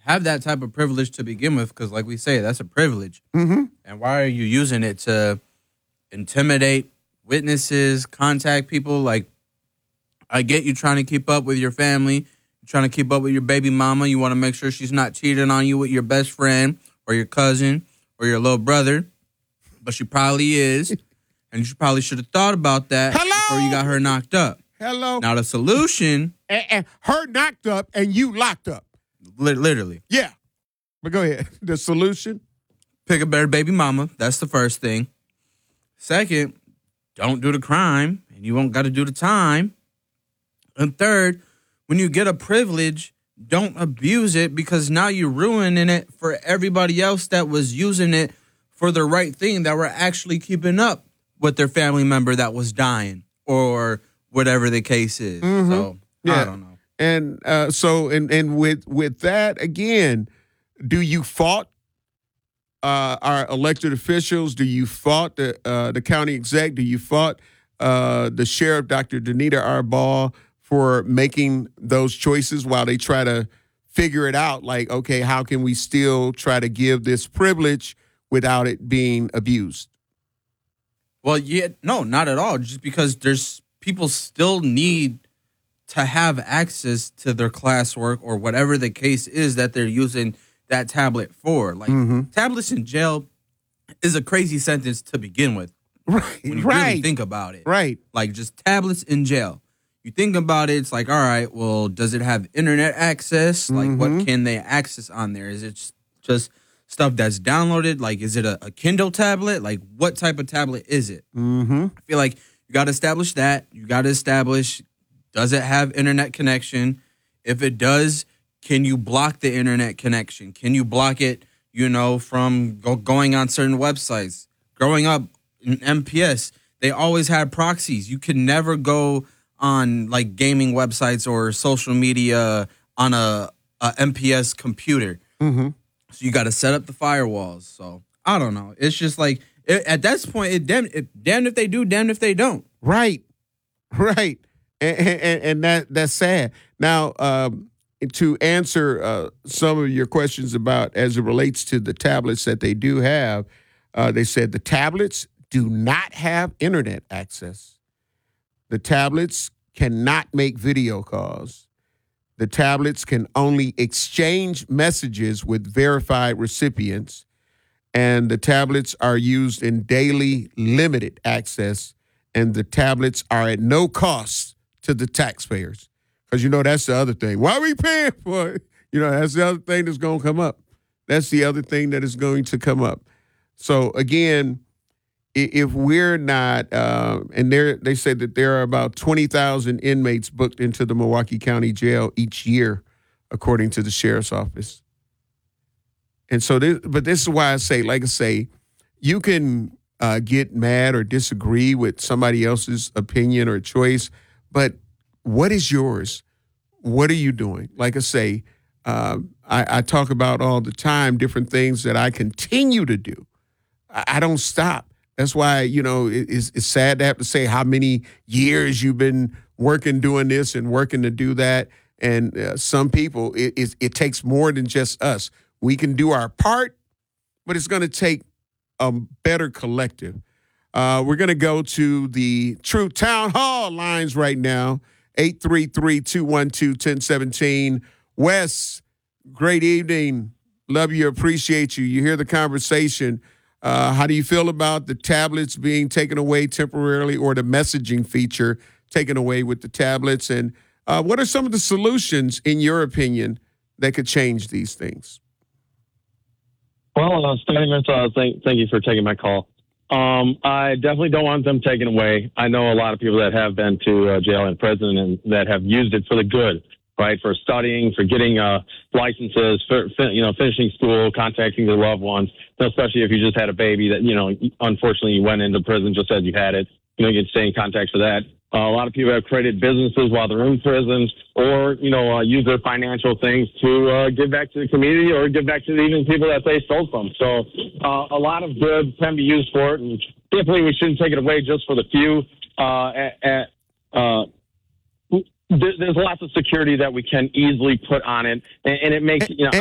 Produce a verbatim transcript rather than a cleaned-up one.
have that type of privilege to begin with, because like we say, that's a privilege. Mm-hmm. And why are you using it to intimidate witnesses, contact people? Like, I get you trying to keep up with your family, you're trying to keep up with your baby mama. You want to make sure she's not cheating on you with your best friend or your cousin or your little brother, but she probably is. And you probably should have thought about that Hello? before you got her knocked up. Hello. Now, the solution... And, and her knocked up and you locked up. Li- literally. Yeah. But go ahead. The solution? Pick a better baby mama. That's the first thing. Second, don't do the crime, and you won't got to do the time. And third, when you get a privilege, don't abuse it, because now you're ruining it for everybody else that was using it for the right thing, that were actually keeping up with their family member that was dying or whatever the case is. Mm-hmm. So yeah. I don't know. And uh, so, and and with with that again, do you fault uh, our elected officials? Do you fault the uh, the county exec? Do you fault uh, the sheriff, Doctor Danita Arbaugh, for making those choices while they try to figure it out? Like, okay, how can we still try to give this privilege without it being abused? Well, yeah, no, not at all. Just because there's people still need to have access to their classwork or whatever the case is that they're using that tablet for. Like, mm-hmm. tablets in jail is a crazy sentence to begin with. Right, when you right. really think about it. Right. Like, just tablets in jail. You think about it, it's like, all right, well, does it have internet access? Like, mm-hmm. what can they access on there? Is it just, just stuff that's downloaded? Like, is it a, a Kindle tablet? Like, what type of tablet is it? Mm-hmm. I feel like you got to establish that. You got to establish, does it have internet connection? If it does, can you block the internet connection? Can you block it, you know, from go, going on certain websites? Growing up in M P S, they always had proxies. You could never go on, like, gaming websites or social media on a, a M P S computer. Mm-hmm. So you got to set up the firewalls. So I don't know. It's just like, it, at that point, it damn, it, damn if they do, damn if they don't. Right, right. And, and, and that that's sad. Now, um, to answer uh, some of your questions about as it relates to the tablets that they do have, uh, they said the tablets do not have internet access. The tablets cannot make video calls. The tablets can only exchange messages with verified recipients, and the tablets are used in daily limited access, and the tablets are at no cost to the taxpayers. Because, you know, that's the other thing. Why are we paying for it? You know, that's the other thing that's going to come up. That's the other thing that is going to come up. So, again, if we're not, uh, and they say that there are about twenty thousand inmates booked into the Milwaukee County Jail each year, according to the sheriff's office. And so, this, but this is why I say, like I say, you can uh, get mad or disagree with somebody else's opinion or choice, but what is yours? What are you doing? Like I say, uh, I, I talk about all the time different things that I continue to do. I, I don't stop. That's why, you know, it, it's, it's sad to have to say how many years you've been working doing this and working to do that. And uh, some people, it, it, it takes more than just us. We can do our part, but it's going to take a better collective. Uh, we're going to go to the True Town Hall lines right now, eight three three, two one two, one zero one seven. Wes, great evening. Love you, appreciate you. You hear the conversation. Uh, how do you feel about the tablets being taken away temporarily, or the messaging feature taken away with the tablets? And uh, what are some of the solutions, in your opinion, that could change these things? Well, uh, Steinmetz, uh, thank, thank you for taking my call. Um, I definitely don't want them taken away. I know a lot of people that have been to uh, jail and prison and that have used it for the good, right? For studying, for getting uh, licenses, for, you know, finishing school, contacting their loved ones, especially if you just had a baby that, you know, unfortunately you went into prison just as you had it. You know, you can stay in contact for that. Uh, a lot of people have created businesses while they're in prison, or, you know, uh, use their financial things to uh, give back to the community or give back to the even people that they stole from. So uh, a lot of good can be used for it, and definitely we shouldn't take it away just for the few. Uh, at, at, uh, there's lots of security that we can easily put on it, and, and it makes, you know, and,